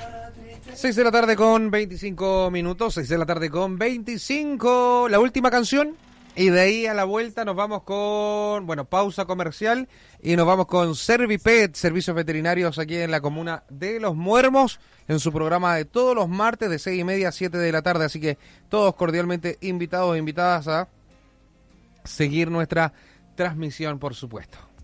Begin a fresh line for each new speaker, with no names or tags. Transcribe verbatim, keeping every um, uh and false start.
seis de la tarde con veinticinco minutos, seis de la tarde con veinticinco, la última canción, y de ahí a la vuelta nos vamos con, bueno, pausa comercial, y nos vamos con Servipet, servicios veterinarios aquí en la comuna de Los Muermos, en su programa de todos los martes de seis y media a siete de la tarde, así que todos cordialmente invitados e invitadas a seguir nuestra transmisión, por supuesto.